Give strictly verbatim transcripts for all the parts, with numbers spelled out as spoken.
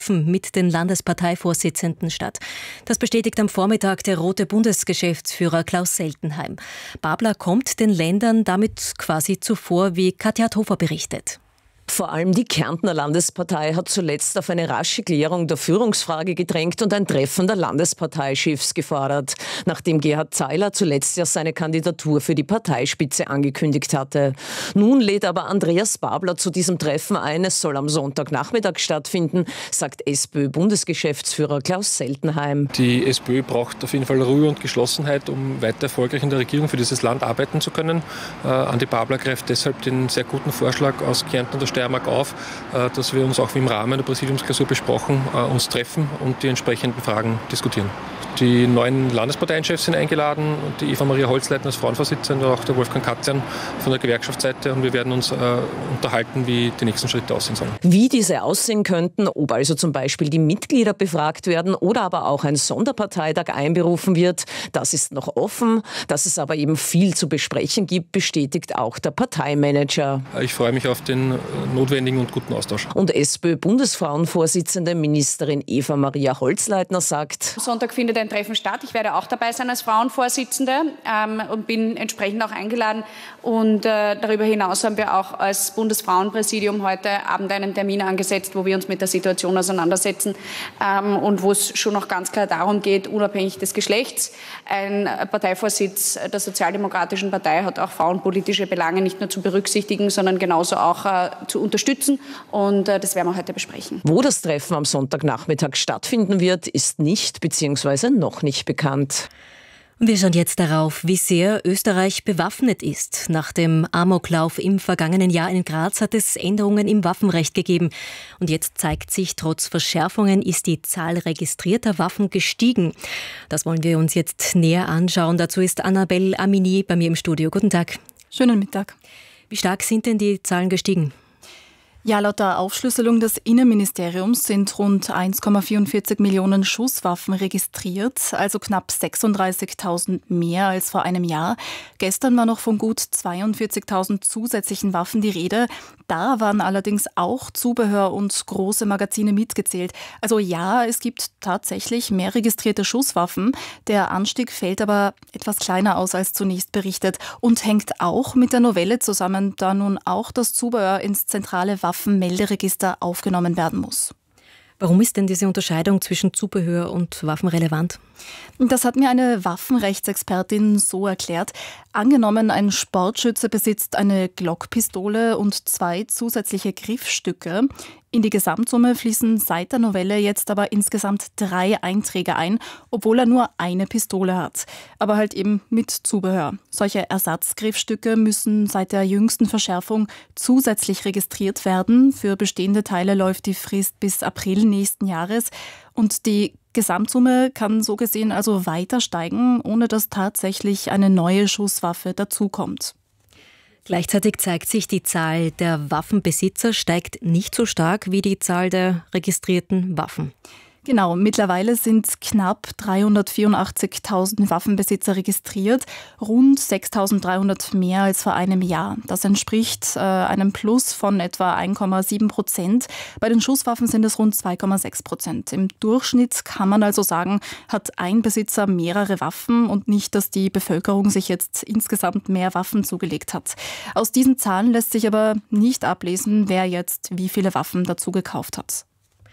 mit den Landesparteivorsitzenden statt. Das bestätigt am Vormittag der rote Bundesgeschäftsführer Klaus Seltenheim. Babler kommt den Ländern damit quasi zuvor, wie Katja Hofer berichtet. Vor allem die Kärntner Landespartei hat zuletzt auf eine rasche Klärung der Führungsfrage gedrängt und ein Treffen der Landesparteichefs gefordert, nachdem Gerhard Zeiler zuletzt ja seine Kandidatur für die Parteispitze angekündigt hatte. Nun lädt aber Andreas Babler zu diesem Treffen ein. Es soll am Sonntagnachmittag stattfinden, sagt SPÖ-Bundesgeschäftsführer Klaus Seltenheim. Die SPÖ braucht auf jeden Fall Ruhe und Geschlossenheit, um weiter erfolgreich in der Regierung für dieses Land arbeiten zu können. Äh, Andi Babler greift deshalb den sehr guten Vorschlag aus Kärnten und der Steiermark auf, dass wir uns auch wie im Rahmen der Präsidiumsklausur besprochen, uns treffen und die entsprechenden Fragen diskutieren. Die neuen Landesparteienchefs sind eingeladen, die Eva Maria Holzleitner als Frauenvorsitzende und auch der Wolfgang Katzian von der Gewerkschaftsseite, und wir werden uns äh, unterhalten, wie die nächsten Schritte aussehen sollen. Wie diese aussehen könnten, ob also zum Beispiel die Mitglieder befragt werden oder aber auch ein Sonderparteitag einberufen wird, das ist noch offen. Dass es aber eben viel zu besprechen gibt, bestätigt auch der Parteimanager. Ich freue mich auf den notwendigen und guten Austausch. Und SPÖ-Bundesfrauenvorsitzende Ministerin Eva Maria Holzleitner sagt: Am Sonntag findet ein Treffen statt. Ich werde auch dabei sein als Frauenvorsitzende ähm, und bin entsprechend auch eingeladen. Und äh, darüber hinaus haben wir auch als Bundesfrauenpräsidium heute Abend einen Termin angesetzt, wo wir uns mit der Situation auseinandersetzen ähm, und wo es schon noch ganz klar darum geht, unabhängig des Geschlechts. Ein Parteivorsitz der Sozialdemokratischen Partei hat auch frauenpolitische Belange nicht nur zu berücksichtigen, sondern genauso auch äh, zu unterstützen. Und äh, das werden wir heute besprechen. Wo das Treffen am Sonntagnachmittag stattfinden wird, ist nicht bzw. noch nicht bekannt. Und wir schauen jetzt darauf, wie sehr Österreich bewaffnet ist. Nach dem Amoklauf im vergangenen Jahr in Graz hat es Änderungen im Waffenrecht gegeben. Und jetzt zeigt sich, trotz Verschärfungen ist die Zahl registrierter Waffen gestiegen. Das wollen wir uns jetzt näher anschauen. Dazu ist Annabelle Amini bei mir im Studio. Guten Tag. Schönen Mittag. Wie stark sind denn die Zahlen gestiegen? Ja, laut der Aufschlüsselung des Innenministeriums sind rund eins Komma vierundvierzig Millionen Schusswaffen registriert, also knapp sechsunddreißigtausend mehr als vor einem Jahr. Gestern war noch von gut zweiundvierzigtausend zusätzlichen Waffen die Rede. Da waren allerdings auch Zubehör und große Magazine mitgezählt. Also ja, es gibt tatsächlich mehr registrierte Schusswaffen. Der Anstieg fällt aber etwas kleiner aus als zunächst berichtet und hängt auch mit der Novelle zusammen, da nun auch das Zubehör ins zentrale Waffenmelderegister aufgenommen werden muss. Warum ist denn diese Unterscheidung zwischen Zubehör und Waffen relevant? Das hat mir eine Waffenrechtsexpertin so erklärt. Angenommen, ein Sportschütze besitzt eine Glockpistole und zwei zusätzliche Griffstücke. In die Gesamtsumme fließen seit der Novelle jetzt aber insgesamt drei Einträge ein, obwohl er nur eine Pistole hat. Aber halt eben mit Zubehör. Solche Ersatzgriffstücke müssen seit der jüngsten Verschärfung zusätzlich registriert werden. Für bestehende Teile läuft die Frist bis April nächsten Jahres. Und die Gesamtsumme kann so gesehen also weiter steigen, ohne dass tatsächlich eine neue Schusswaffe dazukommt. Gleichzeitig zeigt sich, die Zahl der Waffenbesitzer steigt nicht so stark wie die Zahl der registrierten Waffen. Genau, mittlerweile sind knapp dreihundertvierundachtzigtausend Waffenbesitzer registriert, rund sechstausenddreihundert mehr als vor einem Jahr. Das entspricht äh, einem Plus von etwa eins Komma sieben Prozent. Bei den Schusswaffen sind es rund zwei Komma sechs Prozent. Im Durchschnitt kann man also sagen, hat ein Besitzer mehrere Waffen und nicht, dass die Bevölkerung sich jetzt insgesamt mehr Waffen zugelegt hat. Aus diesen Zahlen lässt sich aber nicht ablesen, wer jetzt wie viele Waffen dazu gekauft hat.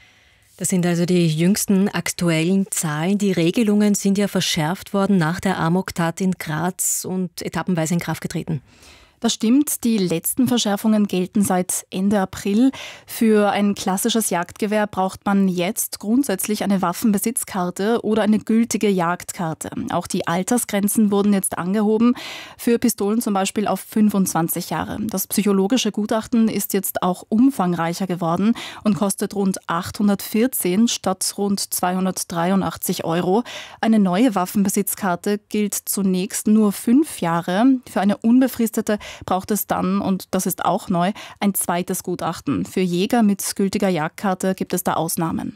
Das sind also die jüngsten aktuellen Zahlen. Die Regelungen sind ja verschärft worden nach der Amoktat in Graz und etappenweise in Kraft getreten. Das stimmt, die letzten Verschärfungen gelten seit Ende April. Für ein klassisches Jagdgewehr braucht man jetzt grundsätzlich eine Waffenbesitzkarte oder eine gültige Jagdkarte. Auch die Altersgrenzen wurden jetzt angehoben, für Pistolen zum Beispiel auf fünfundzwanzig Jahre. Das psychologische Gutachten ist jetzt auch umfangreicher geworden und kostet rund achthundertvierzehn statt rund zweihundertdreiundachtzig Euro. Eine neue Waffenbesitzkarte gilt zunächst nur fünf Jahre. Für eine unbefristete braucht es dann, und das ist auch neu, ein zweites Gutachten. Für Jäger mit gültiger Jagdkarte gibt es da Ausnahmen.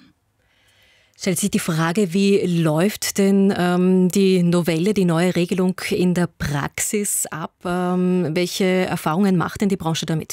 Stellt sich die Frage, wie läuft denn ähm, die Novelle, die neue Regelung in der Praxis ab? Ähm, welche Erfahrungen macht denn die Branche damit?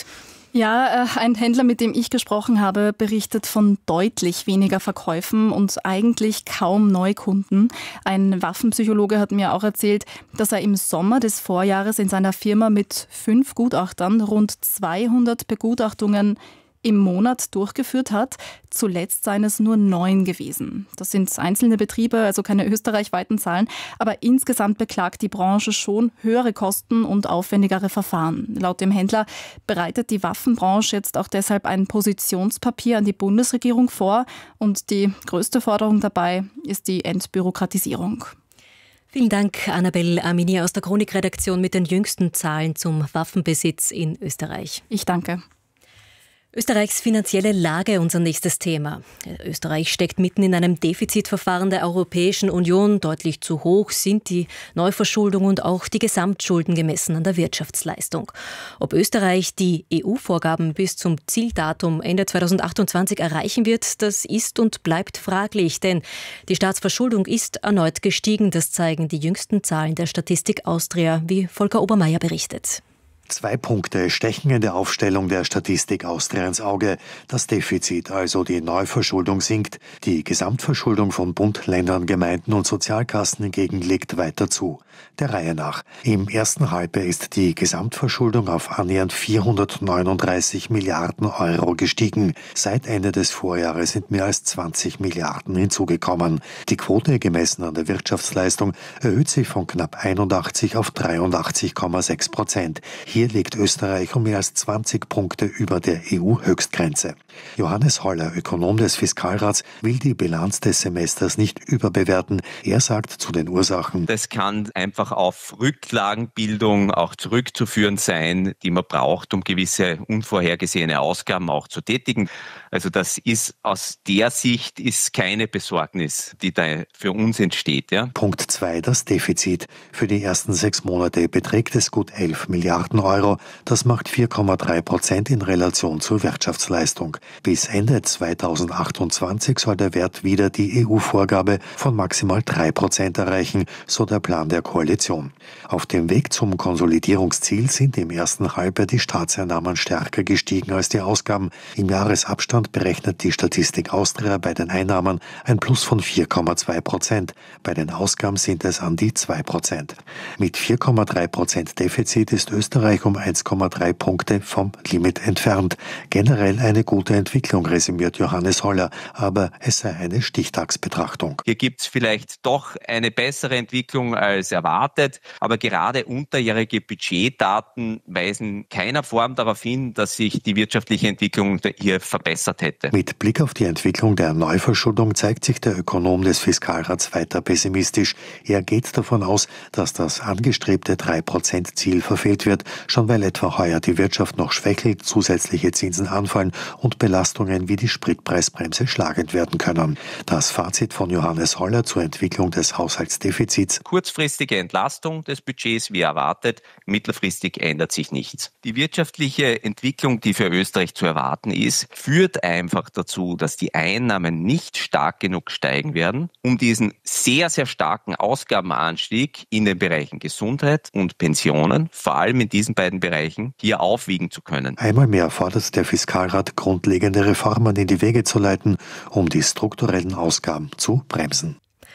Ja, ein Händler, mit dem ich gesprochen habe, berichtet von deutlich weniger Verkäufen und eigentlich kaum Neukunden. Ein Waffenpsychologe hat mir auch erzählt, dass er im Sommer des Vorjahres in seiner Firma mit fünf Gutachtern rund zweihundert Begutachtungen im Monat durchgeführt hat. Zuletzt seien es nur neun gewesen. Das sind einzelne Betriebe, also keine österreichweiten Zahlen. Aber insgesamt beklagt die Branche schon höhere Kosten und aufwendigere Verfahren. Laut dem Händler bereitet die Waffenbranche jetzt auch deshalb ein Positionspapier an die Bundesregierung vor. Und die größte Forderung dabei ist die Entbürokratisierung. Vielen Dank, Annabel Amini aus der Chronikredaktion mit den jüngsten Zahlen zum Waffenbesitz in Österreich. Ich danke. Österreichs finanzielle Lage, unser nächstes Thema. Österreich steckt mitten in einem Defizitverfahren der Europäischen Union. Deutlich zu hoch sind die Neuverschuldung und auch die Gesamtschulden gemessen an der Wirtschaftsleistung. Ob Österreich die E U-Vorgaben bis zum Zieldatum Ende zweitausendachtundzwanzig erreichen wird, das ist und bleibt fraglich. Denn die Staatsverschuldung ist erneut gestiegen. Das zeigen die jüngsten Zahlen der Statistik Austria, wie Volker Obermeier berichtet. Zwei Punkte stechen in der Aufstellung der Statistik Austria ins Auge. Das Defizit, also die Neuverschuldung, sinkt. Die Gesamtverschuldung von Bund, Ländern, Gemeinden und Sozialkassen hingegen legt weiter zu. Der Reihe nach. Im ersten Halbjahr ist die Gesamtverschuldung auf annähernd vierhundertneununddreißig Milliarden Euro gestiegen. Seit Ende des Vorjahres sind mehr als zwanzig Milliarden hinzugekommen. Die Quote, gemessen an der Wirtschaftsleistung, erhöht sich von knapp einundachtzig auf dreiundachtzig Komma sechs Prozent. Hier liegt Österreich um mehr als zwanzig Punkte über der E U-Höchstgrenze. Johannes Holler, Ökonom des Fiskalrats, will die Bilanz des Semesters nicht überbewerten. Er sagt zu den Ursachen: Das kann einfach auf Rücklagenbildung auch zurückzuführen sein, die man braucht, um gewisse unvorhergesehene Ausgaben auch zu tätigen. Also das ist aus der Sicht ist keine Besorgnis, die da für uns entsteht. Ja. Punkt zwei, das Defizit. Für die ersten sechs Monate beträgt es gut elf Milliarden Euro. Das macht vier Komma drei Prozent in Relation zur Wirtschaftsleistung. Bis Ende zweitausendachtundzwanzig soll der Wert wieder die E U-Vorgabe von maximal drei Prozent erreichen, so der Plan der Koalition. Auf dem Weg zum Konsolidierungsziel sind im ersten Halbjahr die Staatseinnahmen stärker gestiegen als die Ausgaben. Im Jahresabstand berechnet die Statistik Austria bei den Einnahmen ein Plus von vier Komma zwei Prozent. Bei den Ausgaben sind es an die zwei Prozent. Mit vier Komma drei Prozent Defizit ist Österreich um eins Komma drei Punkte vom Limit entfernt. Generell eine gute Entwicklung, resümiert Johannes Holler, aber es sei eine Stichtagsbetrachtung. Hier gibt es vielleicht doch eine bessere Entwicklung als erwartet, aber gerade unterjährige Budgetdaten weisen keiner Form darauf hin, dass sich die wirtschaftliche Entwicklung hier verbessert hätte. Mit Blick auf die Entwicklung der Neuverschuldung zeigt sich der Ökonom des Fiskalrats weiter pessimistisch. Er geht davon aus, dass das angestrebte drei Prozent Ziel verfehlt wird, schon weil etwa heuer die Wirtschaft noch schwächelt, zusätzliche Zinsen anfallen und Belastungen wie die Spritpreisbremse schlagend werden können. Das Fazit von Johannes Holler zur Entwicklung des Haushaltsdefizits: Kurzfristige Entlastung des Budgets wie erwartet, mittelfristig ändert sich nichts. Die wirtschaftliche Entwicklung, die für Österreich zu erwarten ist, führt einfach dazu, dass die Einnahmen nicht stark genug steigen werden, um diesen sehr, sehr starken Ausgabenanstieg in den Bereichen Gesundheit und Pensionen, vor allem in diesen beiden Bereichen, hier aufwiegen zu können. Einmal mehr fordert der Fiskalrat, grundlegende Reformen in die Wege zu leiten, um die strukturellen Ausgaben zu bremsen.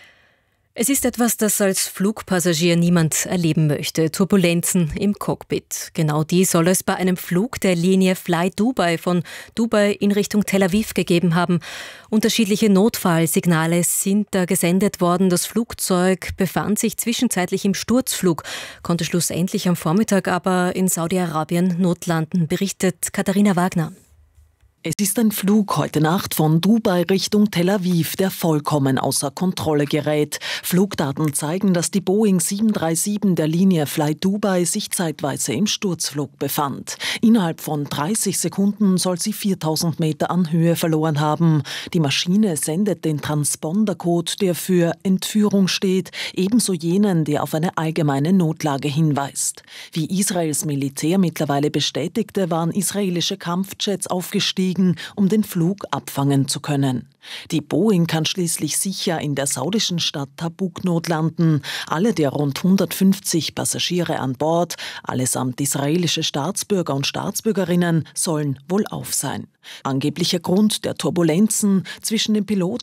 Es ist etwas, das als Flugpassagier niemand erleben möchte. Turbulenzen im Cockpit. Genau die soll es bei einem Flug der Linie Fly Dubai von Dubai in Richtung Tel Aviv gegeben haben. Unterschiedliche Notfallsignale sind da gesendet worden. Das Flugzeug befand sich zwischenzeitlich im Sturzflug, konnte schlussendlich am Vormittag aber in Saudi-Arabien notlanden, berichtet Katharina Wagner. Es ist ein Flug heute Nacht von Dubai Richtung Tel Aviv, der vollkommen außer Kontrolle gerät. Flugdaten zeigen, dass die Boeing sieben drei sieben der Linie Fly Dubai sich zeitweise im Sturzflug befand. Innerhalb von dreißig Sekunden soll sie viertausend Meter an Höhe verloren haben. Die Maschine sendet den Transpondercode, der für Entführung steht, ebenso jenen, der auf eine allgemeine Notlage hinweist. Wie Israels Militär mittlerweile bestätigte, waren israelische Kampfjets aufgestiegen fliegen, um den Flug abfangen zu können. Die Boeing kann schließlich sicher in der saudischen Stadt Tabuk notlanden. Alle der rund hundertfünfzig Passagiere an Bord, allesamt israelische Staatsbürger und Staatsbürgerinnen, sollen wohlauf sein. Angeblicher Grund der Turbulenzen zwischen dem Piloten